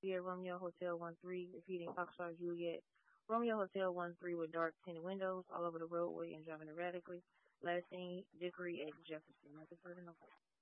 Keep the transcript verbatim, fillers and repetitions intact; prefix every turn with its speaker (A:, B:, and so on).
A: Juliet Romeo Hotel one three, repeating Foxtrot Juliet Romeo Hotel one three with dark tinted windows all over the roadway and driving erratically. Last seen Dickory at Jefferson. Nothing further, no.